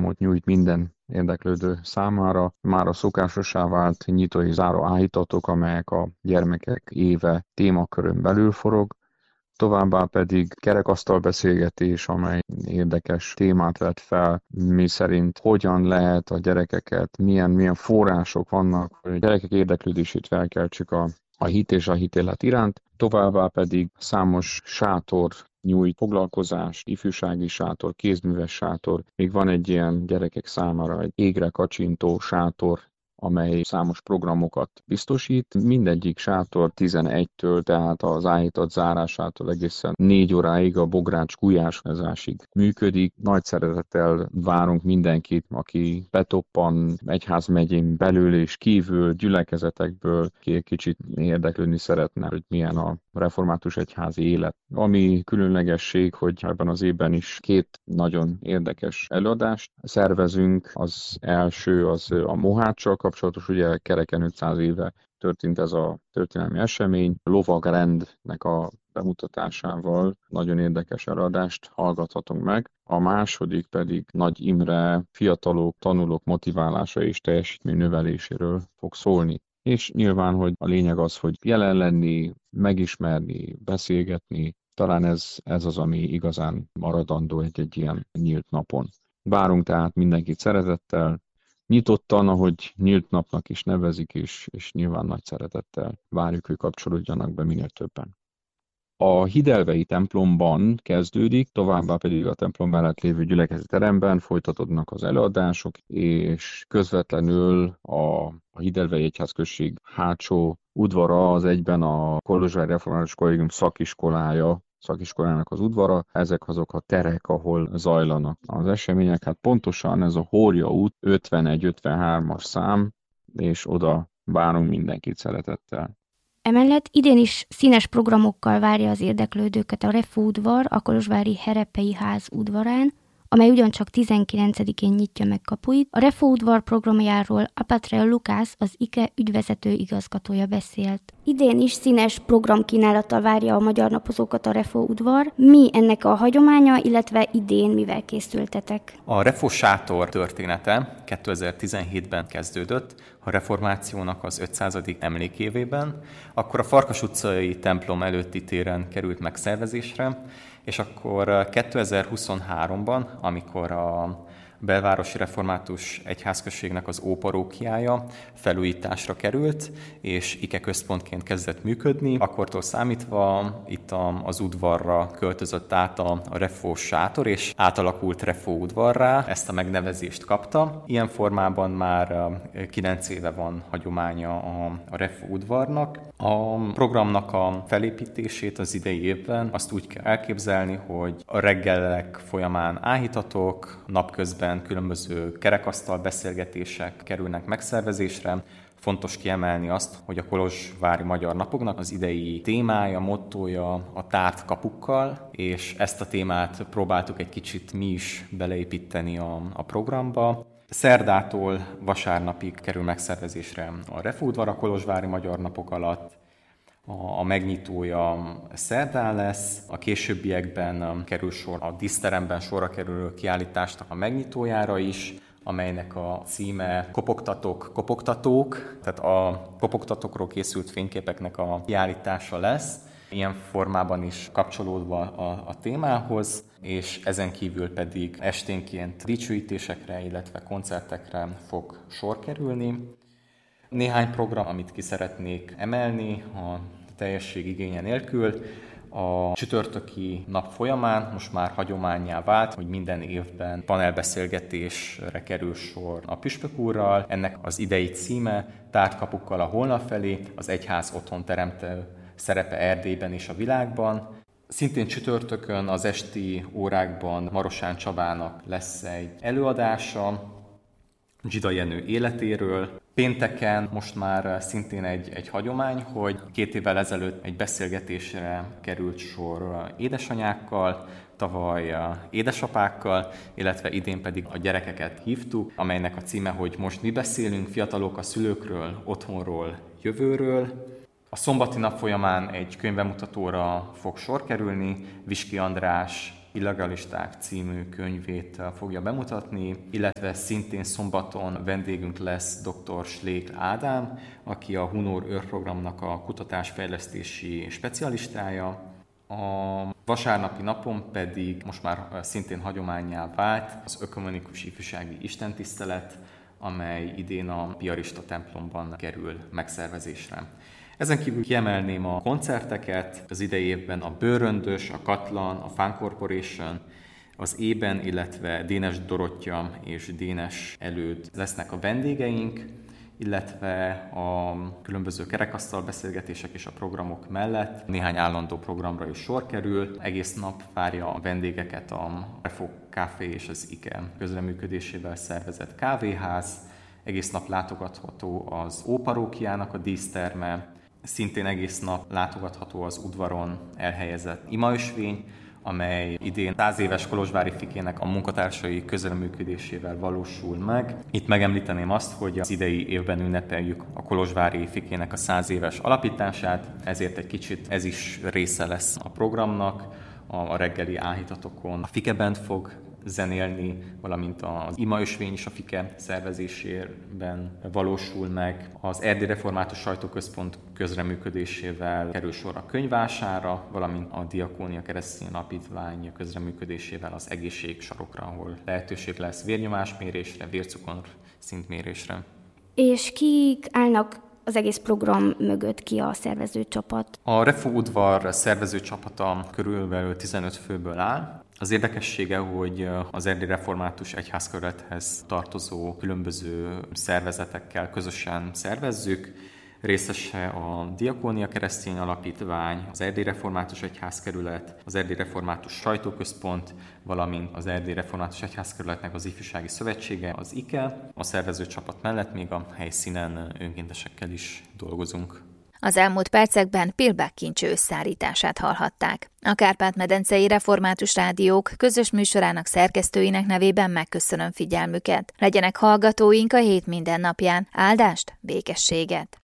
programot nyújt minden érdeklődő számára. Már a szokásossá vált nyitó és záró áhítatok, amelyek a gyermekek éve témakörön belül forog. Továbbá pedig kerekasztal beszélgetés, amely érdekes témát vett fel, mi szerint hogyan lehet a gyerekeket, milyen források vannak, hogy a gyerekek érdeklődését felkeltsük a hit és a hitélet iránt. Továbbá pedig számos sátor nyújt foglalkozást, ifjúsági sátor, kézműves sátor. Még van egy ilyen gyerekek számára egy égre kacsintó sátor, amely számos programokat biztosít. Mindegyik sátor 11-től, tehát az áhítat zárásától egészen 4 óráig a bogrács gulyásozásig működik. Nagy szeretettel várunk mindenkit, aki betoppan egyházmegyén belül és kívül, gyülekezetekből, ki egy kicsit érdeklődni szeretne, hogy milyen a református egyházi élet. Ami különlegesség, hogy ebben az évben is 2 nagyon érdekes előadást szervezünk. Az első az a Moháccsal kapcsolatos, ugye kereken 500 éve történt ez a történelmi esemény. Lovagrendnek a bemutatásával nagyon érdekes előadást hallgathatunk meg. A második pedig Nagy Imre fiatalok, tanulók motiválása és teljesítmény növeléséről fog szólni. És nyilván, hogy a lényeg az, hogy jelen lenni, megismerni, beszélgetni, talán ez az, ami igazán maradandó egy ilyen nyílt napon. Várunk tehát mindenkit szeretettel, nyitottan, ahogy nyílt napnak is nevezik, és nyilván nagy szeretettel várjuk, hogy kapcsolódjanak be minél többen. A hidelvei templomban kezdődik, továbbá pedig a templom mellett lévő gyülekezeti teremben folytatódnak az előadások, és közvetlenül a Hidelvei Egyházközség hátsó udvara az egyben a Kolozsvári Református Kollégium szakiskolának az udvara, ezek azok a terek, ahol zajlanak az események. Hát pontosan ez a Hória út 51-53-as szám, és oda várunk mindenkit szeretettel. Emellett idén is színes programokkal várja az érdeklődőket a Refó udvar a kolozsvári Herepei ház udvarán, amely ugyancsak 19-én nyitja meg kapuit. A Refó udvar programjáról Apatrea Lukász, az IKE ügyvezető igazgatója beszélt. Idén is színes programkínálattal várja a magyar napozókat a Refó udvar. Mi ennek a hagyománya, illetve idén mivel készültetek? A Refó sátor története 2017-ben kezdődött, a reformációnak az 500. emlékévében, akkor a Farkas utcai templom előtti téren került megszervezésre, és akkor 2023-ban, amikor a belvárosi református egyházközségnek az óparókiája felújításra került, és IKE központként kezdett működni. Akkortól számítva itt az udvarra költözött át a Refó sátor, és átalakult Refó udvarrá, ezt a megnevezést kapta. Ilyen formában már 9 éve van hagyománya a Refó udvarnak. A programnak a felépítését az idei évben azt úgy kell elképzelni, hogy a reggelek folyamán áhítatok, napközben különböző kerekasztal beszélgetések kerülnek megszervezésre. Fontos kiemelni azt, hogy a kolozsvári magyar napoknak az idei témája, mottója a tárt kapukkal, és ezt a témát próbáltuk egy kicsit mi is beleépíteni a programba. Szerdától vasárnapig kerül megszervezésre a Refó udvar a kolozsvári magyar napok alatt. A megnyitója szerdán lesz, a későbbiekben kerül sor a díszteremben sorra kerülő kiállításnak a megnyitójára is, amelynek a címe Kopogtatók, tehát a kopogtatókról készült fényképeknek a kiállítása lesz, ilyen formában is kapcsolódva a témához, és ezen kívül pedig esténként dicsőítésekre, illetve koncertekre fog sor kerülni. Néhány program, amit ki szeretnék emelni a teljesség igénye nélkül, a csütörtöki nap folyamán most már hagyománnyá vált, hogy minden évben panelbeszélgetésre kerül sor a püspök úrral. Ennek az idei címe Tárt kapukkal a holnap felé, az egyház otthon teremtő szerepe Erdélyben és a világban. Szintén csütörtökön az esti órákban Marosán Csabának lesz egy előadása Zsida Jenő életéről. Pénteken most már szintén egy hagyomány, hogy 2 évvel ezelőtt egy beszélgetésre került sor édesanyákkal, tavaly édesapákkal, illetve idén pedig a gyerekeket hívtuk, amelynek a címe, hogy most mi beszélünk, fiatalok a szülőkről, otthonról, jövőről. A szombati nap folyamán egy könyvbemutatóra fog sor kerülni, Viski András Illegalisták című könyvét fogja bemutatni, illetve szintén szombaton vendégünk lesz dr. Schlék Ádám, aki a Hunor őrprogramnak a kutatásfejlesztési specialistája. A vasárnapi napon pedig most már szintén hagyománnyá vált az ökumenikus ifjúsági istentisztelet, amely idén a Piarista templomban kerül megszervezésre. Ezen kívül kiemelném a koncerteket, az idei évben a Bőröndös, a Katlan, a Fun Corporation, az Ében, illetve Dénes Dorottya és Dénes Előd lesznek a vendégeink, illetve a különböző kerekasztal beszélgetések és a programok mellett néhány állandó programra is sor kerül. Egész nap várja a vendégeket a Refo Café és az IKE közreműködésével szervezett kávéház. Egész nap látogatható az Óparókiának a díszterme, szintén egész nap látogatható az udvaron elhelyezett imaösvény, amely idén 100 éves kolozsvári fikének a munkatársai közreműködésével valósul meg. Itt megemlíteném azt, hogy az idei évben ünnepeljük a kolozsvári fikének a 100 éves alapítását, ezért egy kicsit ez is része lesz a programnak. A reggeli áhítatokon a Fike Band fog zenélni, valamint az imaösvény is a Fike szervezésében valósul meg. Az Erdélyi Református Sajtóközpont közreműködésével kerül sor a könyvvására, valamint a Diakónia Keresztény Alapítvány közreműködésével az egészségsarokra, ahol lehetőség lesz vérnyomásmérésre, vércukor szintmérésre. És kik állnak az egész program mögött, ki a szervezőcsapat? A Refo udvar szervezőcsapata körülbelül 15 főből áll. Az érdekessége, hogy az Erdélyi Református Egyházkerülethez tartozó különböző szervezetekkel közösen szervezzük. Részese a Diakónia Keresztény Alapítvány, az Erdélyi Református Egyházkerület, az Erdélyi Református Sajtóközpont, valamint az Erdélyi Református Egyházkerületnek az Ifjúsági Szövetsége, az IKE. A szervezőcsapat mellett még a helyszínen önkéntesekkel is dolgozunk. Az elmúlt percekben Pilbák Kincső összeállítását hallhatták. A Kárpát-medencei Református Rádiók közös műsorának szerkesztőinek nevében megköszönöm figyelmüket. Legyenek hallgatóink a hét minden napján. Áldást, békességet!